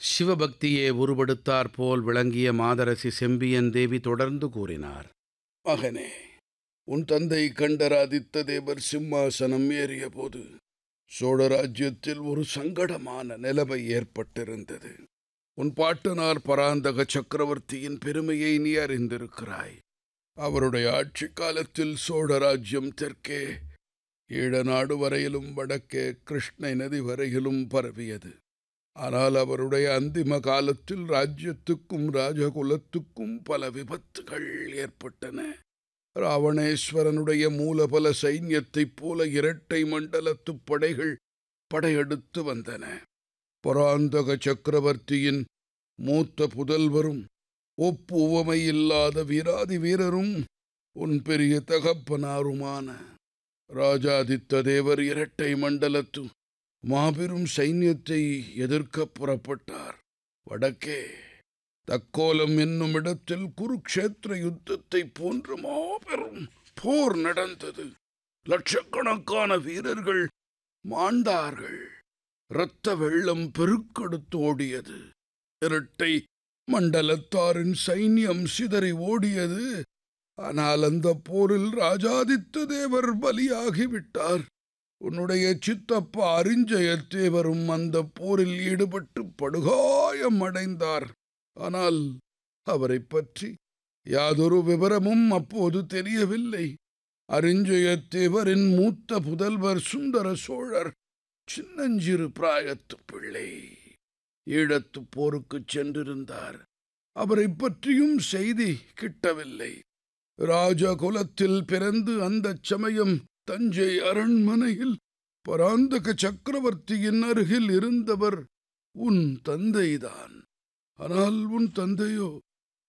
சிவபக்தியே உருவெடுத்தாற்போல் விளங்கிய மாதரசி செம்பியன் தேவி தொடர்ந்து கூறினார். மகனே, உன் தந்தை கண்டராதித்த தேவர் சிம்மாசனம் ஏறிய போது சோழராஜ்யத்தில் ஒரு சங்கடமான நிலைமை ஏற்பட்டிருந்தது. உன் பாட்டனார் பராந்தக சக்கரவர்த்தியின் பெருமையை நீ அறிந்திருக்கிறாய். அவருடைய ஆட்சி காலத்தில் சோழராஜ்யம் தெற்கே ஈழநாடு வரையிலும் வடக்கே கிருஷ்ணை நதி வரையிலும் பரவியது. ஆனால் அவருடைய அந்திம காலத்தில் ராஜ்யத்துக்கும் ராஜகுலத்துக்கும் பல விபத்துகள் ஏற்பட்டன. ராவணேஸ்வரனுடைய மூலபல சைன்யத்தைப் போல இரட்டை மண்டலத்து படைகள் படையெடுத்து வந்தன. பராந்தக சக்கரவர்த்தியின் மூத்த புதல்வரும் ஒப்புவமையில்லாத வீராதி வீரரும் உன் பெரிய தகப்பனாருமான ராஜாதித்த தேவர் இரட்டை மண்டலத்து மாபெரும் சைன்யத்தை எதிர்க்க புறப்பட்டார். வடக்கே தக்கோலம் என்னும் இடத்தில் குருக்ஷேத்திர யுத்தத்தை போன்ற மாபெரும் போர் நடந்தது. லட்சக்கணக்கான வீரர்கள் மாண்டார்கள். இரத்த வெள்ளம் பெருக்கெடுத்து ஓடியது. இரட்டை மண்டலத்தாரின் சைன்யம் சிதறி ஓடியது. ஆனால் அந்த போரில் ராஜாதித்த தேவர் பலியாகிவிட்டார். உன்னுடைய சித்தப்பா அரிஞ்சயத்தேவரும் அந்த போரில் ஈடுபட்டு படுகாயம் அடைந்தார். ஆனால் அவரை பற்றி யாதொரு விவரமும் அப்போது தெரியவில்லை. அரிஞ்சயத்தேவரின் மூத்த புதல்வர் சுந்தர சோழர் சின்னஞ்சிறு பிராயத்து பிள்ளை. ஈழத்து போருக்கு சென்றிருந்தார். அவரை பற்றியும் செய்தி கிட்டவில்லை. ராஜகுலத்தில் பிறந்து அந்த சமயம் தஞ்சை அரண்மனையில் பராந்தக சக்கரவர்த்தியின் அருகில் இருந்தவர் உன் தந்தைதான். ஆனால் உன் தந்தையோ